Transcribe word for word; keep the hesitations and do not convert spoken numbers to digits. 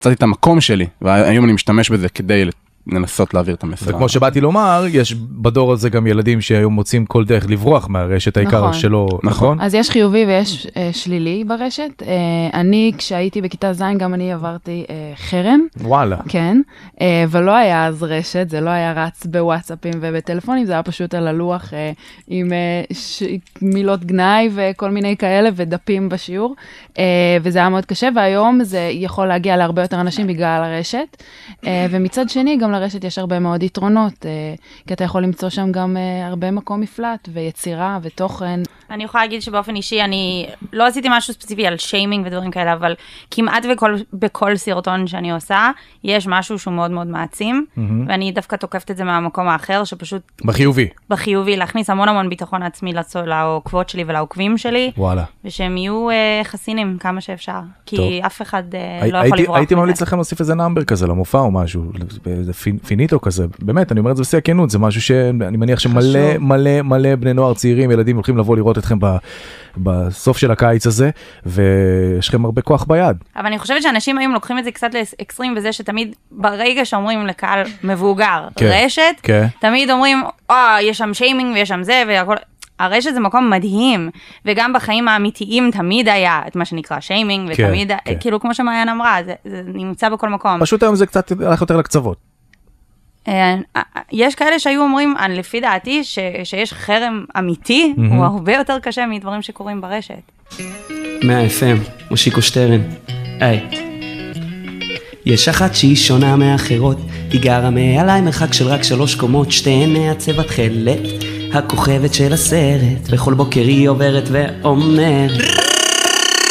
מצאתי את המקום שלי, והיום אני משתמש בזה כדי לנסות להעביר את המסר. וכמו שבאתי לומר, יש בדור הזה גם ילדים שהיום מוצאים כל דרך לברוח מהרשת, העיקר שלו, נכון? אז יש חיובי ויש שלילי ברשת. אני, כשהייתי בכיתה ז', גם אני עברתי חרם. וואלה. כן, ולא היה אז רשת, זה לא היה רץ בוואטסאפים ובטלפונים, זה היה פשוט על הלוח עם מילות גנאי וכל מיני כאלה, ודפים בשיעור, וזה היה מאוד קשה, והיום זה יכול להגיע להרבה יותר אנשים בגלל הרשת, ומצד שני, גם לרשת יש הרבה מאוד יתרונות, כי אתה יכול למצוא שם גם הרבה מקום מפלט, ויצירה ותוכן. אני יכולה להגיד שבאופן אישי, אני לא עשיתי משהו ספציפי על שיימינג ודברים כאלה, אבל כמעט בכל, בכל סרטון שאני עושה, יש משהו שהוא מאוד מאוד מעצים, mm-hmm. ואני דווקא תוקפת את זה מהמקום האחר, שפשוט... בחיובי. בחיובי, להכניס המון המון ביטחון עצמי לעוקבות שלי ולעוקבים שלי, וואלה. ושהם יהיו uh, חסינים כמה שאפשר, כי טוב. אף אחד uh, הי, לא הייתי, יכול לברוח. הייתי ממליץ לכם להוסיף איזה נאמבר כזה, למופע או משהו, איזה פיניטו כזה, באמת, אני אומר את זה בשיא הכנות, זה משהו שאני מניח שמלא מלא מלא בני נוער צעירים, ילדים הולכים לבוא לראות אתכם ב, בסוף של הקיץ הזה, ויש לכם הרבה כוח ביד. אבל אני חושבת שאנשים היום לוקחים את זה קצת לאקסטרים, וזה שתמיד ברגע שאומרים לקהל מבוגר, רשת, תמיד אומרים, אה, יש שם שיימינג ויש שם זה, והכל... הרשת זה מקום מדהים, וגם בחיים האמיתיים תמיד היה את מה שנקרא שיימינג, ותמיד, כאילו כמו שמעיין אמרה, זה, זה נמצא בכל מקום. פשוט היום זה קצת הלך יותר לקצוות. יש כאלה שהיו אומרים, לפי דעתי, שיש חרם אמיתי, הוא הרבה יותר קשה מדברים שקורים ברשת. מאה אף אם, מושיקו שטרן. היי. יש אחת שהיא שונה מאחרות, היא גרה מעליי מרחק של רק שלוש קומות, שתיהן מהצבע תכלת, הכוכבת של הסרט, וכל בוקר היא עוברת ואומרת